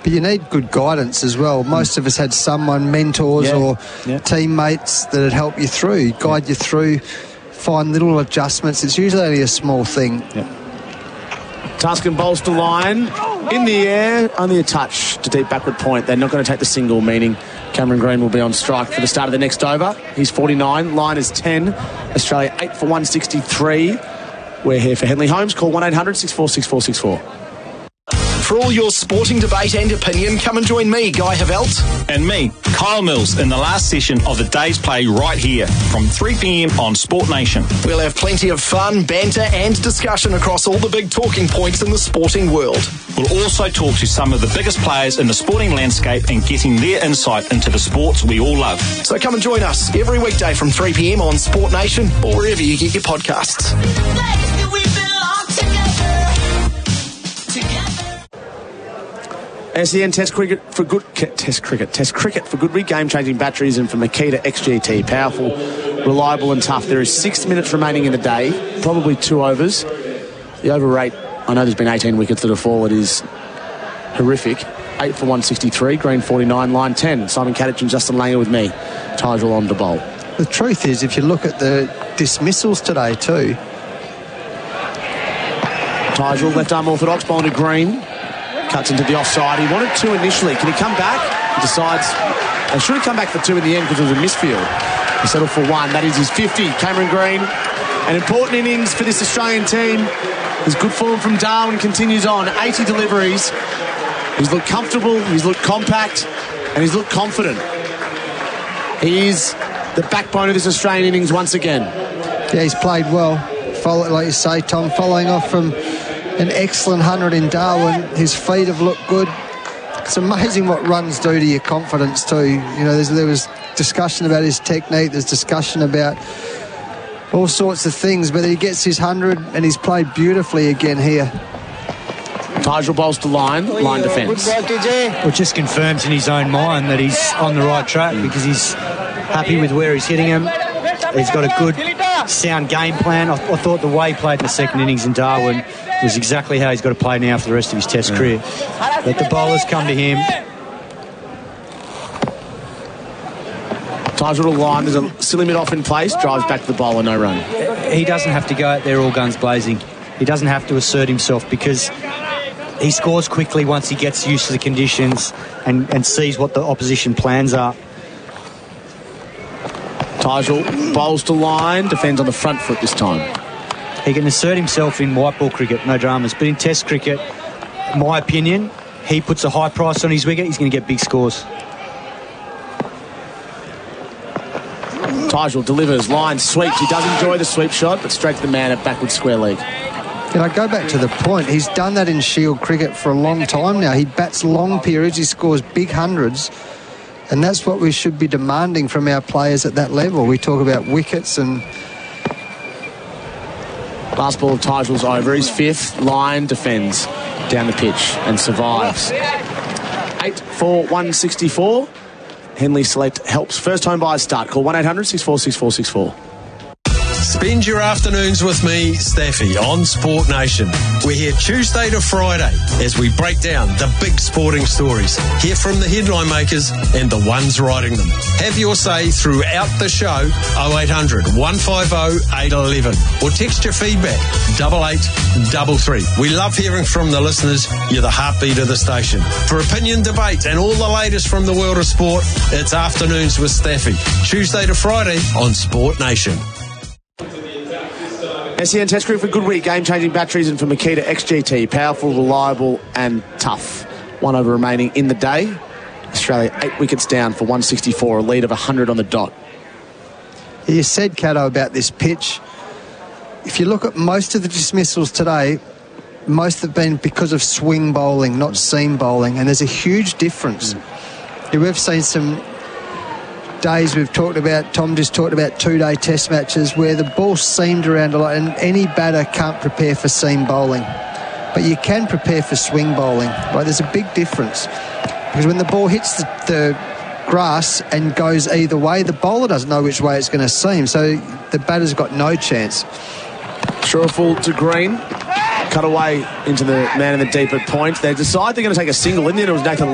But you need good guidance as well. Most of us had someone, mentors or teammates that would help you through, guide you through, find little adjustments. It's usually only a small thing. Tuscan bowls to line. In the air, only a touch to deep backward point. They're not going to take the single, meaning Cameron Green will be on strike for the start of the next over. He's 49. Line is 10. Australia 8 for 163. We're here for Henley Homes. Call 1-800 6464 64. For all your sporting debate and opinion, come and join me, Guy Havelt. And me, Kyle Mills, in the last session of the day's play right here from 3 p.m. on Sport Nation. We'll have plenty of fun, banter and discussion across all the big talking points in the sporting world. We'll also talk to some of the biggest players in the sporting landscape and getting their insight into the sports we all love. So come and join us every weekday from 3 p.m. on Sport Nation or wherever you get your podcasts. SEN Test cricket for good game-changing batteries, and for Makita XGT. Powerful, reliable and tough. There is 6 minutes remaining in the day, probably 2 overs. The over rate, I know there's been 18 wickets that have fallen, it is horrific. 8 for 163, Green 49, line 10. Simon Kadich and Justin Langer with me. Tygel on to bowl. The truth is, if you look at the dismissals today too. Tygel, left arm orthodox, bowling to Green. Cuts into the offside. He wanted 2 initially. Can he come back? He decides they should have come back for 2 in the end because it was a misfield. He settled for 1. That is his 50. Cameron Green, an important innings for this Australian team. His good form from Darwin continues on. 80 deliveries. He's looked comfortable, he's looked compact, and he's looked confident. He is the backbone of this Australian innings once again. Yeah, he's played well. Like you say, Tom, following off from an excellent 100 in Darwin. His feet have looked good. It's amazing what runs do to your confidence too. You know, there was discussion about his technique, there's discussion about all sorts of things, but he gets his 100 and he's played beautifully again here. Tygel bowls to line defence. Well, it just confirms in his own mind that he's on the right track because he's happy with where he's hitting him. He's got a good, sound game plan. I thought the way he played in the second innings in Darwin was exactly how he's got to play now for the rest of his Test career. Let the bowlers come to him. Tygel to line. There's a silly mid off in place. Drives back to the bowler. No run. He doesn't have to go out there all guns blazing. He doesn't have to assert himself because he scores quickly once he gets used to the conditions and sees what the opposition plans are. Tygel bowls to line, defends on the front foot this time. He can assert himself in white ball cricket, no dramas. But in Test cricket, in my opinion, he puts a high price on his wicket, he's going to get big scores. Tygel delivers, line sweeps. He does enjoy the sweep shot, but straight to the man at backward square leg. And I go back to the point, he's done that in Shield cricket for a long time now. He bats long periods, he scores big hundreds, and that's what we should be demanding from our players at that level. We talk about wickets and... Last ball of Tygel's over. He's 5th. Line defends down the pitch and survives. 8 for 164. Henley Select helps first home buyers start. Call 1-800 64 64 64. Spend your afternoons with me, Staffy, on Sport Nation. We're here Tuesday to Friday as we break down the big sporting stories. Hear from the headline makers and the ones writing them. Have your say throughout the show, 0800 150 811, or text your feedback, 8833. We love hearing from the listeners. You're the heartbeat of the station. For opinion, debate and all the latest from the world of sport, it's Afternoons with Staffy, Tuesday to Friday on Sport Nation. SEN Test Group for good week, game-changing batteries, and for Makita XGT, powerful, reliable and tough. 1 over remaining in the day. Australia 8 wickets down for 164, a lead of 100 on the dot. You said, Cato, about this pitch. If you look at most of the dismissals today, most have been because of swing bowling, not seam bowling, and there's a huge difference. We've seen some days we've talked about, Tom just talked about 2-day test matches where the ball seamed around a lot, and any batter can't prepare for seam bowling, but you can prepare for swing bowling. Right? There's a big difference because when the ball hits the grass and goes either way, the bowler doesn't know which way it's going to seam, so the batter's got no chance. Shurefull to Green, cut away into the man in the deep at point. They decide they're going to take a single. In the end, it was Nathan